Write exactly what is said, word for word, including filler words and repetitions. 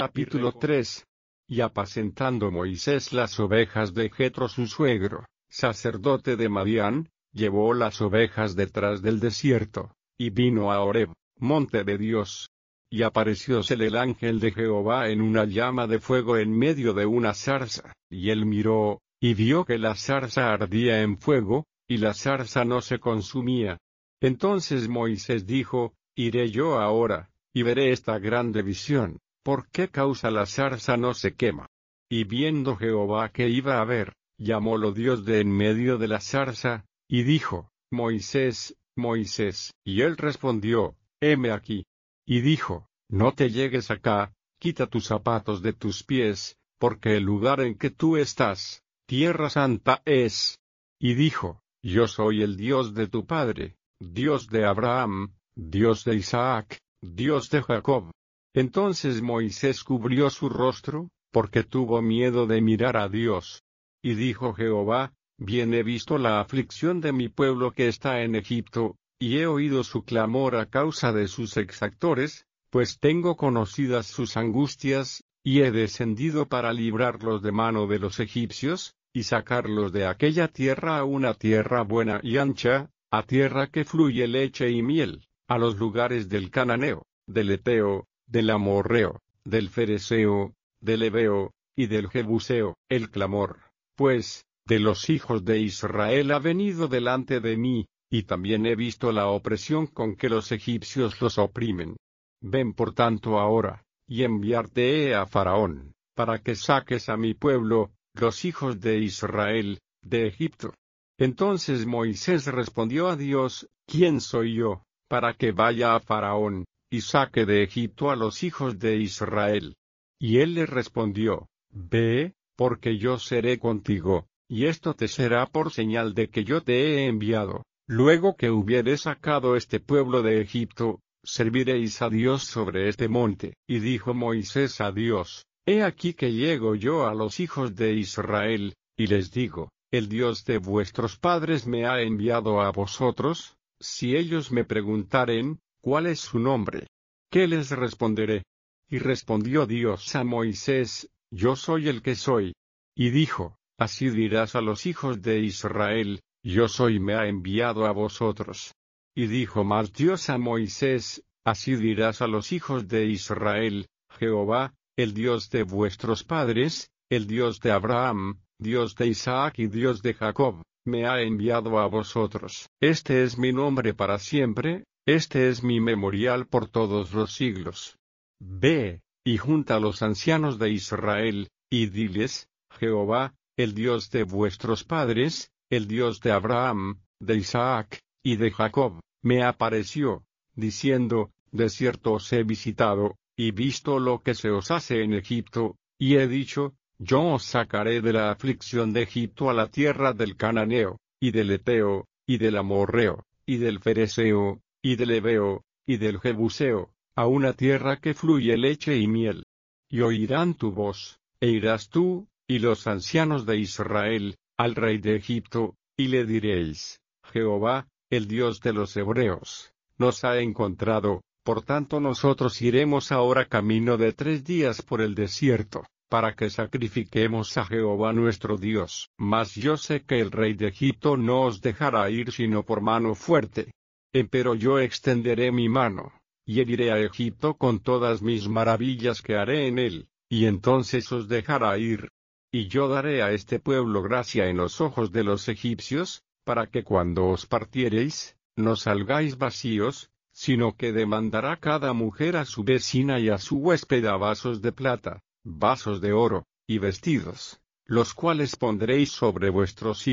Capítulo tres. Y apacentando Moisés las ovejas de Jetro su suegro, sacerdote de Madián, llevó las ovejas detrás del desierto, y vino a Horeb, monte de Dios. Y apareciósele el ángel de Jehová en una llama de fuego en medio de una zarza, y él miró, y vio que la zarza ardía en fuego, y la zarza no se consumía. Entonces Moisés dijo: Iré yo ahora, y veré esta grande visión, ¿por qué causa la zarza no se quema? Y viendo Jehová que iba a ver, llamólo Dios de en medio de la zarza, y dijo: Moisés, Moisés. Y él respondió: Heme aquí. Y dijo: No te llegues acá, quita tus zapatos de tus pies, porque el lugar en que tú estás, tierra santa es. Y dijo: Yo soy el Dios de tu padre, Dios de Abraham, Dios de Isaac, Dios de Jacob. Entonces Moisés cubrió su rostro, porque tuvo miedo de mirar a Dios. Y dijo Jehová: Bien he visto la aflicción de mi pueblo que está en Egipto, y he oído su clamor a causa de sus exactores, pues tengo conocidas sus angustias, y he descendido para librarlos de mano de los egipcios, y sacarlos de aquella tierra a una tierra buena y ancha, a tierra que fluye leche y miel, a los lugares del Cananeo, del Eteo, del Amorreo, del Fereseo, del Heveo, y del Jebuseo. El clamor, pues, de los hijos de Israel ha venido delante de mí, y también he visto la opresión con que los egipcios los oprimen. Ven por tanto ahora, y enviarte he a Faraón, para que saques a mi pueblo, los hijos de Israel, de Egipto. Entonces Moisés respondió a Dios: ¿Quién soy yo, para que vaya a Faraón, y saque de Egipto a los hijos de Israel? Y él le respondió: Ve, porque yo seré contigo, y esto te será por señal de que yo te he enviado. Luego que hubieres sacado este pueblo de Egipto, serviréis a Dios sobre este monte. Y dijo Moisés a Dios: He aquí que llego yo a los hijos de Israel, y les digo: El Dios de vuestros padres me ha enviado a vosotros. Si ellos me preguntaren: ¿Cuál es su nombre? ¿Qué les responderé? Y respondió Dios a Moisés: Yo soy el que soy. Y dijo: Así dirás a los hijos de Israel: Yo soy me ha enviado a vosotros. Y dijo más Dios a Moisés: Así dirás a los hijos de Israel: Jehová, el Dios de vuestros padres, el Dios de Abraham, Dios de Isaac y Dios de Jacob, me ha enviado a vosotros. Este es mi nombre para siempre, este es mi memorial por todos los siglos. Ve, y junta a los ancianos de Israel, y diles: Jehová, el Dios de vuestros padres, el Dios de Abraham, de Isaac, y de Jacob, me apareció, diciendo: De cierto os he visitado, y visto lo que se os hace en Egipto, y he dicho: Yo os sacaré de la aflicción de Egipto a la tierra del Cananeo, y del Eteo, y del Amorreo, y del Fereseo, y del Heveo, y del Jebuseo, a una tierra que fluye leche y miel. Y oirán tu voz, e irás tú, y los ancianos de Israel, al rey de Egipto, y le diréis: Jehová, el Dios de los hebreos, nos ha encontrado, por tanto nosotros iremos ahora camino de tres días por el desierto, para que sacrifiquemos a Jehová nuestro Dios. Mas yo sé que el rey de Egipto no os dejará ir sino por mano fuerte. Empero yo extenderé mi mano, y heriré a Egipto con todas mis maravillas que haré en él, y entonces os dejará ir. Y yo daré a este pueblo gracia en los ojos de los egipcios, para que cuando os partiereis, no salgáis vacíos, sino que demandará cada mujer a su vecina y a su huéspeda vasos de plata, vasos de oro, y vestidos, los cuales pondréis sobre vuestros